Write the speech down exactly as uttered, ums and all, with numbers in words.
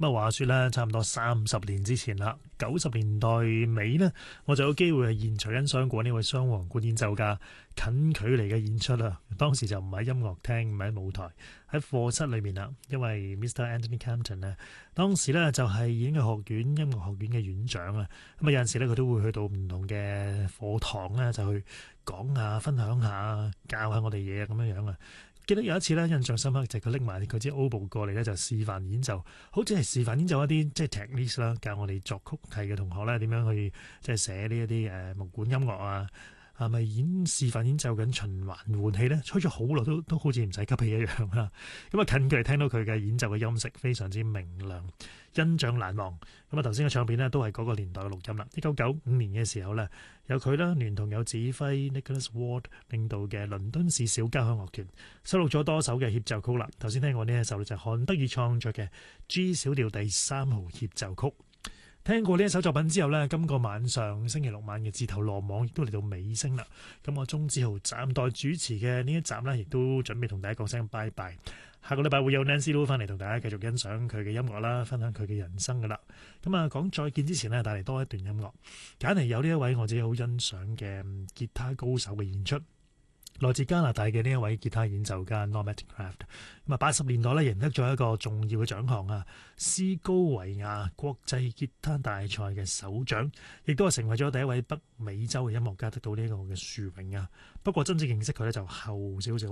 咁啊，話說咧，差唔多三十年之前啦，九十年代尾呢，我就有機會係現場欣賞過呢位雙簧管演奏家近距離嘅演出啦。當時就唔喺音樂廳，唔喺舞台，喺課室裏面啦。因為 Mister Anthony Campton 呢，當時呢就係演藝學院音樂學院嘅院長啊。咁啊有陣時咧，佢都會去到唔同嘅課堂咧，就去講下、分享下、教下我哋嘢咁樣樣啊。記得有一次咧，印象深刻就係佢拎埋佢支 oboe 過嚟咧，就示範演奏，好似係示範演奏一啲即係 technique 啦，教我哋作曲系嘅同學咧點樣去即係寫呢一啲誒木管音樂啊，係咪演示範演奏緊循環換氣咧？吹咗好耐都都好似唔使吸氣一樣啊！咁啊近距離聽到佢嘅演奏嘅音色非常之明亮，印象難忘。咁啊頭先嘅唱片呢，都係嗰個年代嘅錄音啦。一九九五年嘅時候呢，有佢啦，聯同有指揮 Nicholas Ward 領導嘅倫敦市小交響樂團，收錄咗多首嘅協奏曲啦。頭先聽過呢一首就係韓德爾創作嘅 G 小調第三號協奏曲。聽過呢一首作品之後呢，今個晚上星期六晚嘅自投羅網亦都嚟到尾聲啦。咁我鍾志豪暫代主持嘅呢一集呢，亦都準備同大家講聲拜拜。下個禮拜會有 Nancy Lu 翻嚟同大家繼續欣賞佢嘅音樂啦，分享佢嘅人生噶啦。咁啊，講再見之前呢，帶嚟多一段音樂，揀嚟有呢一位我自己好欣賞嘅吉他高手嘅演出。來自加拿大嘅呢一位吉他演奏家 Norbert Craft， 咁啊八十年代咧贏得咗一個重要嘅獎項啊，斯高維亞國際吉他大賽嘅首獎，亦都係成為咗第一位北美洲嘅音樂家得到呢一個嘅殊榮啊。不過真正認識佢咧就後少少。